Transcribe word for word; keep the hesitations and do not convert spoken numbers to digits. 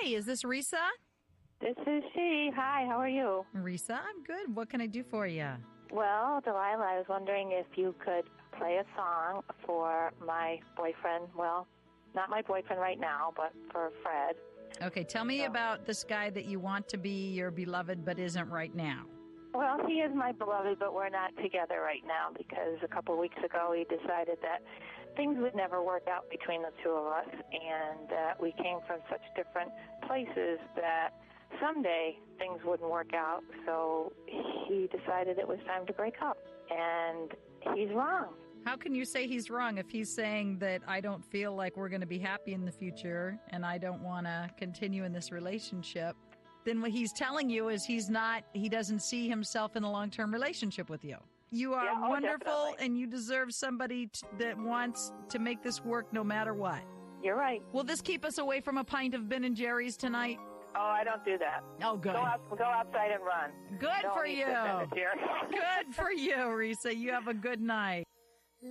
is this Risa? This is she. Hi, how are you? Risa, I'm good. What can I do for you? Well, Delilah, I was wondering if you could play a song for my boyfriend. Well, not my boyfriend right now, but for Fred. Okay, tell me so, about this guy that you want to be your beloved but isn't right now. Well, he is my beloved, but we're not together right now because a couple of weeks ago he decided that things would never work out between the two of us, and uh, we came from such different places that someday things wouldn't work out, so he decided it was time to break up, and he's wrong. How can you say he's wrong if he's saying that I don't feel like we're going to be happy in the future and I don't want to continue in this relationship? Then what he's telling you is he's not, he doesn't see himself in a long-term relationship with you. You are yeah, oh, wonderful, definitely. And you deserve somebody t- that wants to make this work no matter what. You're right. Will this keep us away from a pint of Ben and Jerry's tonight? Oh, I don't do that. Oh, good. Go, out, go outside and run. Good don't for you. Good for you, Risa. You have a good night.